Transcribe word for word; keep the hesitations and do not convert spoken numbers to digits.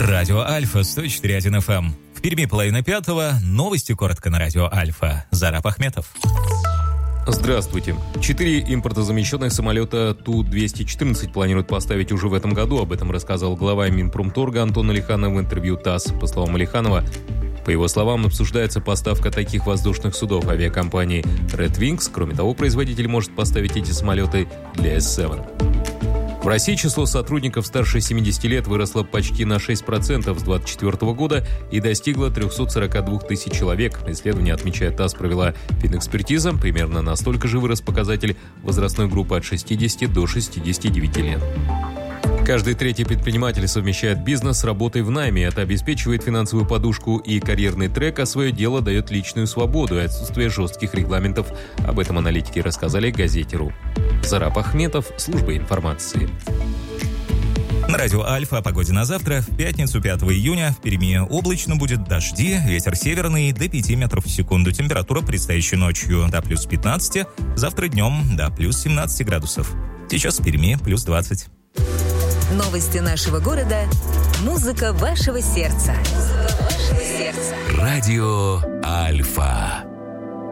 Радио Альфа, сто четыре точка один эф эм. В Перми половина пятого. Новости коротко на Радио Альфа. Зараб Ахметов. Здравствуйте. Четыре импортозамещенных самолета Ту двести четырнадцать планируют поставить уже в этом году. Об этом рассказал глава Минпромторга Антон Алиханов в интервью ТАСС. По словам Алиханова, по его словам, обсуждается поставка таких воздушных судов авиакомпании Red Wings. Кроме того, производитель может поставить эти самолеты для эс семь. В России число сотрудников старше семидесяти лет выросло почти на шесть процентов с две тысячи двадцать четвёртого года и достигло триста сорок два тысяч человек. Исследование, отмечает ТАСС, провела Финэкспертиза. Примерно настолько же вырос показатель возрастной группы от шестидесяти до шестидесяти девяти лет. Каждый третий предприниматель совмещает бизнес с работой в найме. Это обеспечивает финансовую подушку и карьерный трек, а свое дело дает личную свободу и отсутствие жестких регламентов. Об этом аналитики рассказали газете РУ. Зараб Ахметов, служба информации. На Радио Альфа о погоде на завтра. В пятницу, пятого июня, в Перми облачно, будет дожди, ветер северный до пяти метров в секунду. Температура предстоящей ночью до плюс пятнадцати, завтра днем до плюс семнадцати градусов. Сейчас в Перми плюс двадцать. Новости нашего города. Музыка вашего сердца. Радио Альфа.